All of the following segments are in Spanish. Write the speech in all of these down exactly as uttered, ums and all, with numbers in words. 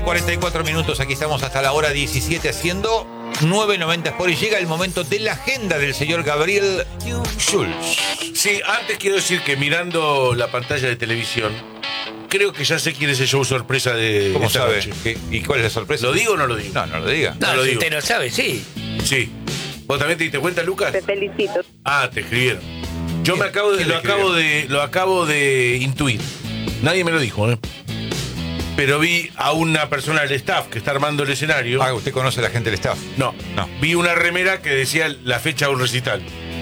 cuarenta y cuatro minutos, aquí estamos hasta la hora diecisiete haciendo nueve noventa Sport y llega el momento de la agenda del señor Gabriel Schulz. Sí, antes quiero decir que mirando la pantalla de televisión, creo que ya sé quién es el show sorpresa de ¿Cómo esta sabe? noche. ¿Qué- ¿Y cuál es la sorpresa? ¿Lo digo o no lo digo? No, no lo diga. No, No lo si digo. usted no sabe, sí. Sí. ¿Vos también te diste cuenta, Lucas? Te felicito. Ah, te escribieron. Yo ¿Quién- me acabo de, quién lo le acabo de, lo acabo de intuir. Nadie me lo dijo, ¿eh? Pero vi a una persona del staff que está armando el escenario. Ah, ¿usted conoce a la gente del staff? No, No. Vi una remera que decía la fecha de un recital.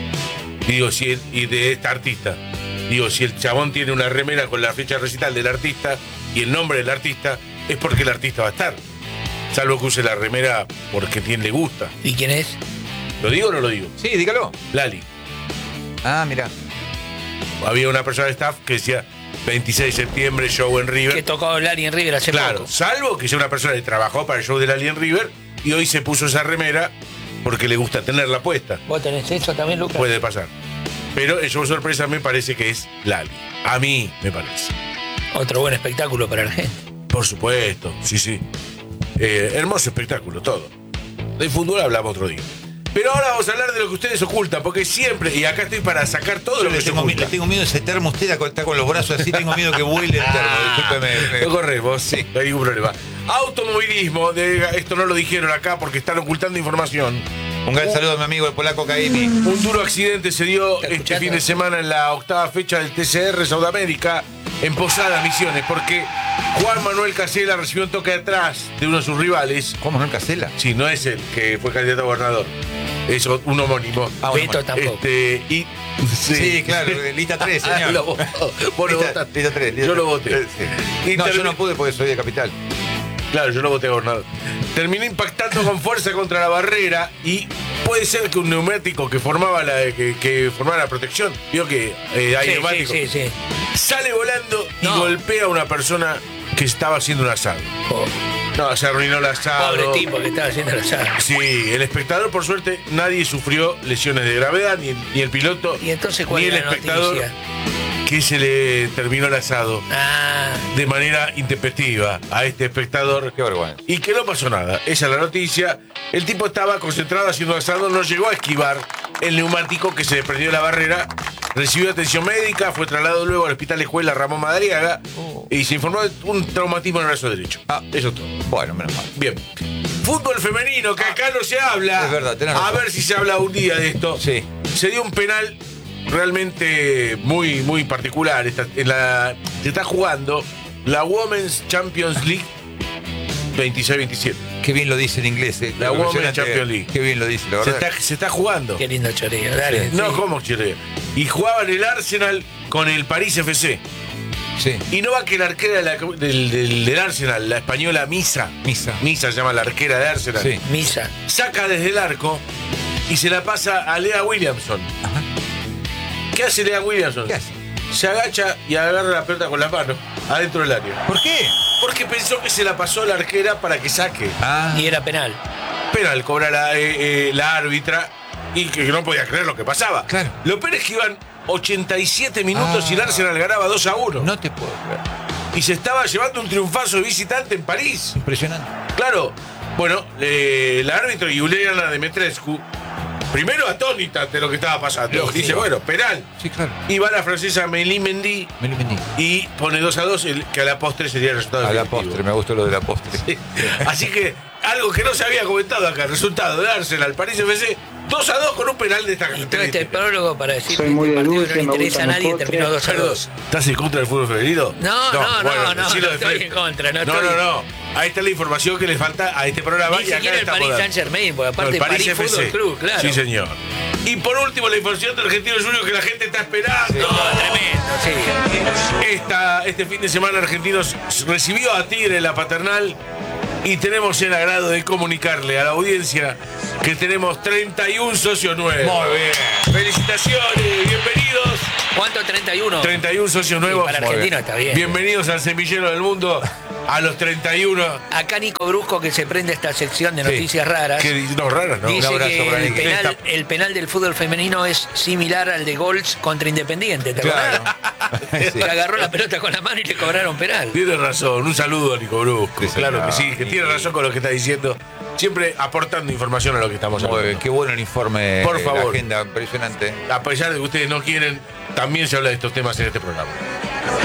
Y digo, si el- y de esta artista. Digo, si el chabón tiene una remera con la fecha de recital del artista y el nombre del artista, es porque el artista va a estar. Salvo que use la remera porque a quien le gusta. ¿Y quién es? ¿Lo digo o no lo digo? Sí, dígalo. Lali. Ah, mira. Había una persona del staff que decía veintiséis de septiembre, show en River. Que tocó Lali en River hace Claro, poco. salvo que sea una persona que trabajó para el show de Lali en River y hoy se puso esa remera porque le gusta tenerla puesta. ¿Vos tenés eso también, Lucas? Puede pasar. Pero el show sorpresa me parece que es Lali. A mí me parece. Otro buen espectáculo para la gente. Por supuesto, sí, sí. Eh, hermoso espectáculo, todo. De fútbol hablamos otro día. Pero ahora vamos a hablar de lo que ustedes ocultan, porque siempre, y acá estoy para sacar todo Yo lo le que se tengo, miedo, oculta. le tengo miedo de ese termo. Usted está con los brazos así, tengo miedo que vuele el termo. Discúlpeme. Lo corremos, sí, no hay ningún problema. Automovilismo, de, esto no lo dijeron acá porque están ocultando información. Un gran saludo a mi amigo el polaco Caimi. Un duro accidente se dio ¿Está este escuchando? fin de semana en la octava fecha del T C R Sudamérica en Posadas, Misiones, porque Juan Manuel Casella recibió un toque de atrás de uno de sus rivales. ¿Cómo no el Casella? Sí, no es el que fue candidato a gobernador, es un homónimo. Ah, bueno, Beto tampoco. Este, y, Sí, claro, lista tres, Ah, señor. lo votó. Vos lo Lista, votaste. lista tres, lista Yo lo tres. voté. Eh, sí. Y No, yo termi- no pude porque soy de Capital. Claro, yo lo voté a gobernador. Terminó impactando con fuerza contra la barrera y puede ser que un neumático que formaba la, que, que formaba la protección, vio que eh, hay Sí, neumáticos, sí, sí, sí. sale volando y No. golpea a una persona que estaba haciendo un asado. Oh, No, se arruinó el asado. pobre tipo que estaba haciendo la asado. Sí, el espectador, por suerte, nadie sufrió lesiones de gravedad, ni, ni el piloto, ¿Y entonces cuál ni el era la espectador, noticia? que se le terminó el asado Ah, de manera intempestiva a este espectador. Qué vergüenza. Y que no pasó nada. Esa es la noticia. El tipo estaba concentrado haciendo asado, no llegó a esquivar el neumático que se desprendió de la barrera. Recibió atención médica, fue trasladado luego al hospital Escuela Ramón Madariaga Oh. y se informó de un traumatismo en el brazo derecho. Ah. Eso es todo. Bueno, menos mal. Bien. Fútbol femenino, que acá no se habla. Es verdad, tenés A razón. ver si se habla un día de esto. Sí. Se dio un penal realmente muy, muy particular. Esta- en la, se está jugando la Women's Champions League veintiséis veintisiete. Qué bien lo dice en inglés. eh. La Women's Impresionante. Champions League. Qué bien lo dice, la Se verdad. está, se está jugando. qué lindo choreo. Dale. No, sí. ¿cómo chile? Y jugaban el Arsenal con el París F C. Sí. Y no va que la arquera de la- del, del- del Arsenal, la española Misa. Misa. Misa se llama la arquera de Arsenal. Sí. Misa. Saca desde el arco y se la pasa a Lea Williamson. Ajá. ¿Qué hace Lea Williamson? ¿Qué hace? Se agacha y agarra la pelota con las manos adentro del área. ¿Por qué? Porque pensó que se la pasó a la arquera para que saque. Ah. Y era penal. Penal cobra la, eh, eh, la árbitra y que no podía creer lo que pasaba. Claro. Lo peor es que iban ochenta y siete minutos Ah. y el Arsenal ganaba dos a uno. No te puedo creer. Y se estaba llevando un triunfazo de visitante en París. Impresionante. Claro. Bueno, eh, la árbitro Yuliana Demetrescu, primero atónita ante lo que estaba pasando. Lógico. Dice, bueno, penal. Sí, claro. Y va la francesa Mélie Mendy Me lo vendí. y pone dos a dos, el, que a la postre sería el resultado A la definitivo. postre, me gustó lo de la postre. Sí. Así que, algo que no se había comentado acá, resultado de Arsenal, París F C, dos a dos con un penal de esta Y todo este característica. prólogo para decir Soy que muy este de partido dulce, no le me interesa a gustan los nadie y postres. terminó dos a Perdón, dos. ¿estás en contra del fútbol femenino? No, no, bueno, no, no, decilo no de estoy frente. en contra, no No, estoy- no, no. Ahí está la información que le falta a este programa. Ni y acá siquiera el estamos Paris dando. Saint Germain, porque No, aparte el París, París F C. Fútbol Club, claro. Sí, señor. Y por último, la información del Argentino Junior que la gente está esperando. No, tremendo, sí. Esta, este fin de semana Argentinos recibió a Tigre en la Paternal y tenemos el agrado de comunicarle a la audiencia que tenemos treinta y uno socios nuevos. Muy bien. Felicitaciones, bienvenidos. ¿Cuánto? treinta y uno. treinta y uno socios nuevos. para Muy Argentina bien. está bien. Bienvenidos al semillero del mundo. A los treinta y uno. Acá Nico Brusco, que se prende esta sección de Sí. noticias raras, Que, no, raras, ¿no? dice Un abrazo que para el Nico. penal, el penal del fútbol femenino es similar al de Golds contra Independiente. ¿Te acordás? Claro. Sí. Que agarró la pelota con la mano y le cobraron penal. Tiene razón, un saludo a Nico Brusco. Sí, claro señor. que sí, que tiene razón con lo que está diciendo. Siempre aportando información a lo que estamos Muy bien, hablando. qué bueno el informe. Por eh, favor. La agenda, impresionante. A pesar de que ustedes no quieren, también se habla de estos temas en este programa.